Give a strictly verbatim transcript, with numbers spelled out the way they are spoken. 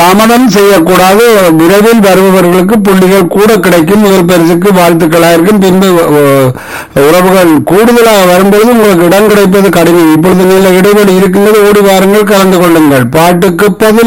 தாமதம் செய்யக்கூடாது. விரைவில் வருபவர்களுக்கு புள்ளிகள் கூட கிடைக்கும். முதல் பரிசுக்கு வாழ்த்துக்களாக இருக்கும். பின்பு அஹ், உறவுகள் கூடுதலாக வரும்பொழுது உங்களுக்கு இடம் கிடைப்பது கடினம். இப்பொழுது நல்ல இடைவெளி இருக்கின்றது. ஓடி வாருங்கள், கலந்து கொள்ளுங்கள். பாட்டுக்கு பதில்